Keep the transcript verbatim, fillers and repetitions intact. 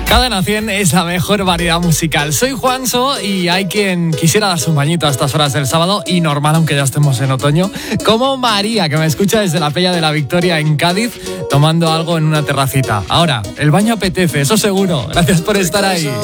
Cadena cien es la mejor variedad musical. Soy Juanso y hay quien quisiera darse un bañito a estas horas del sábado, y normal aunque ya estemos en otoño, como María, que me escucha desde la Peña de la Victoria en Cádiz, tomando algo en una terracita. Ahora, el baño apetece, eso seguro. Gracias por estar ahí.